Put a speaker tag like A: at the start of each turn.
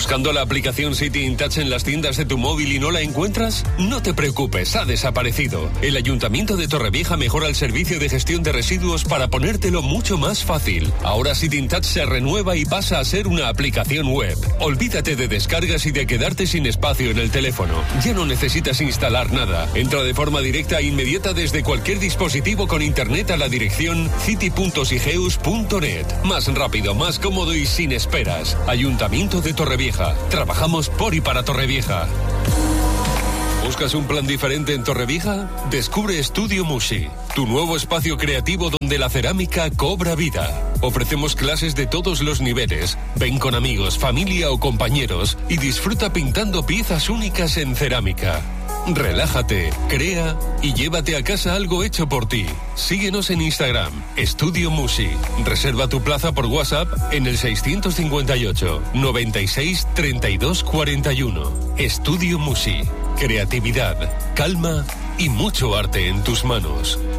A: ¿Buscando la aplicación City InTouch en las tiendas de tu móvil y no la encuentras? No te preocupes, ha desaparecido. El Ayuntamiento de Torrevieja mejora el servicio de gestión de residuos para ponértelo mucho más fácil. Ahora City InTouch se renueva y pasa a ser una aplicación web. Olvídate de descargas y de quedarte sin espacio en el teléfono. Ya no necesitas instalar nada. Entra de forma directa e inmediata desde cualquier dispositivo con internet a la dirección city.sigeus.net. Más rápido, más cómodo y sin esperas. Ayuntamiento de Torrevieja. Trabajamos por y para Torrevieja. ¿Buscas un plan diferente en Torrevieja? Descubre Estudio Musi, tu nuevo espacio creativo donde la cerámica cobra vida. Ofrecemos clases de todos los niveles. Ven con amigos, familia o compañeros y disfruta pintando piezas únicas en cerámica. Relájate, crea y llévate a casa algo hecho por ti. Síguenos en Instagram, Estudio Musi. Reserva tu plaza por WhatsApp en el 658 96 32 41. Estudio Musi. Creatividad, calma y mucho arte en tus manos.